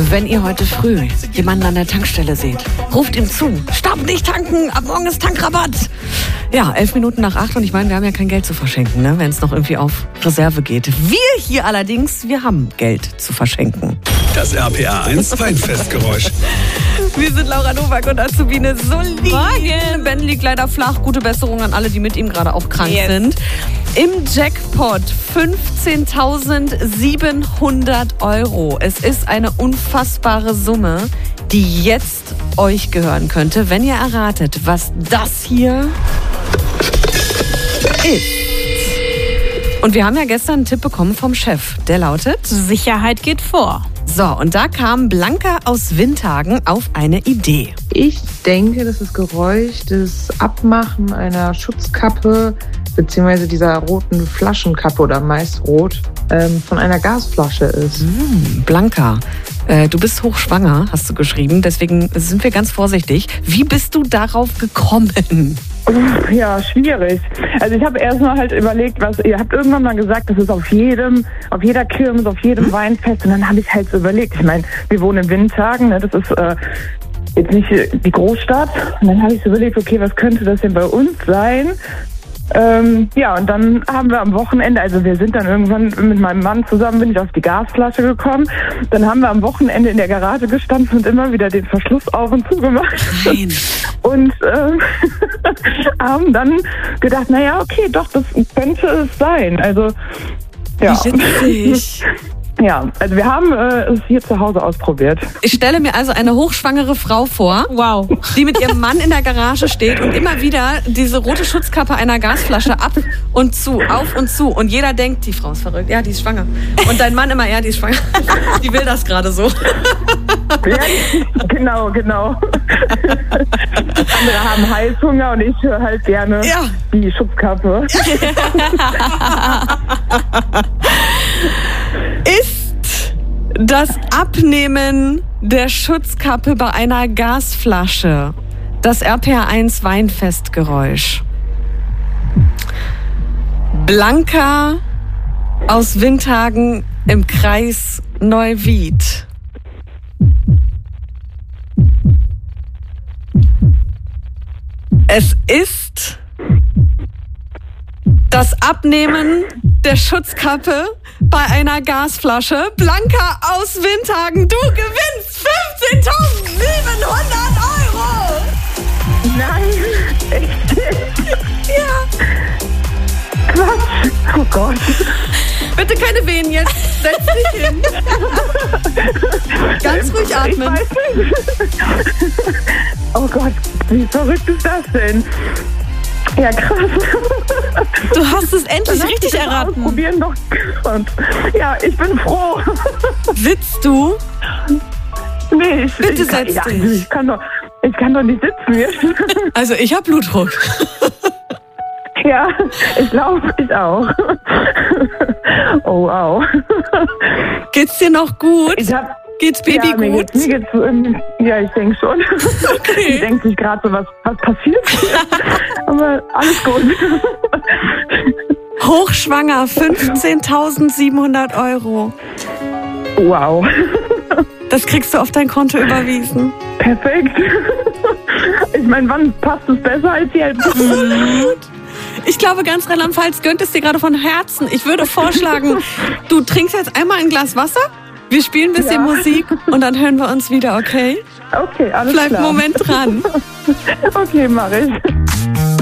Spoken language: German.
Wenn ihr heute früh jemanden an der Tankstelle seht, ruft ihm zu. Stopp, nicht tanken, ab morgen ist Tankrabatt. Ja, 11 Minuten nach 8 und ich meine, wir haben ja kein Geld zu verschenken, ne, wenn es noch irgendwie auf Reserve geht. Wir hier allerdings, wir haben Geld zu verschenken. Das RPA 1 Weinfestgeräusch. Wir sind Laura Nowak und Azubine Solin. Ben liegt leider flach. Gute Besserung an alle, die mit ihm gerade auch krank sind. Im Jackpot 15.700 €. Es ist eine unfassbare Summe, die jetzt euch gehören könnte, wenn ihr erratet, was das hier ist. Und wir haben ja gestern einen Tipp bekommen vom Chef. Der lautet: Sicherheit geht vor. So, und da kam Blanca aus Windhagen auf eine Idee. Ich denke, dass das Geräusch des Abmachen einer Schutzkappe bzw. dieser roten Flaschenkappe oder meist rot von einer Gasflasche ist. Blanca, du bist hochschwanger, hast du geschrieben. Deswegen sind wir ganz vorsichtig. Wie bist du darauf gekommen? Ja, schwierig. Also ich habe erstmal halt überlegt, ihr habt irgendwann mal gesagt, das ist auf jeder Kirmes, auf jedem Weinfest. Und dann habe ich halt so überlegt, ich meine, wir wohnen in Windhagen, ne, das ist jetzt nicht die Großstadt. Und dann habe ich so überlegt, okay, was könnte das denn bei uns sein? Ja, und dann haben wir am Wochenende, also wir sind dann irgendwann mit meinem Mann zusammen, bin ich auf die Gasflasche gekommen. Dann haben wir am Wochenende in der Garage gestanden und immer wieder den Verschluss auf und zu gemacht. Nein. Und haben dann gedacht, naja, okay, doch, das könnte es sein. Also, ja. Wie witzig. Ja, also wir haben es hier zu Hause ausprobiert. Ich stelle mir also eine hochschwangere Frau vor, Wow. die mit ihrem Mann in der Garage steht und immer wieder diese rote Schutzkappe einer Gasflasche ab und zu, auf und zu. Und jeder denkt, die Frau ist verrückt, ja, die ist schwanger. Und dein Mann immer, ja, die ist schwanger. Die will das gerade so. Ja, genau. Andere haben Heißhunger und ich höre halt gerne die Schutzkappe. Ist das Abnehmen der Schutzkappe bei einer Gasflasche das RPA1 Weinfestgeräusch? Blanca aus Windhagen im Kreis Neuwied. Es ist das Abnehmen der Schutzkappe bei einer Gasflasche. Blanca aus Windhagen, du gewinnst 15.700 €! Nein, echt? Ja. Quatsch. Oh Gott. Bitte keine Wehen jetzt. Setz dich hin. Ganz ruhig atmen. Ich weiß nicht. Oh Gott, wie verrückt ist das denn? Ja, krass. Du hast es endlich richtig erraten. Probieren doch. Ja, ich bin froh. Sitzt du? Nee, Bitte setz dich. Ich kann doch nicht sitzen jetzt. Also ich habe Blutdruck. Ja, ich glaube, ich auch. Oh, wow. Geht's dir noch gut? Geht's Baby mir gut? Geht's, ja, ich denke schon. Okay. Ich denke sich gerade so, was passiert hier? Aber alles gut. Hochschwanger, 15.700 €. Wow. Das kriegst du auf dein Konto überwiesen. Perfekt. Ich meine, wann passt es besser als jetzt? Absolut. Ich glaube, ganz Rheinland-Pfalz gönnt es dir gerade von Herzen. Ich würde vorschlagen, du trinkst jetzt einmal ein Glas Wasser, wir spielen ein bisschen Musik und dann hören wir uns wieder, okay? Okay, alles Bleib klar. einen Moment dran. Okay, mach ich.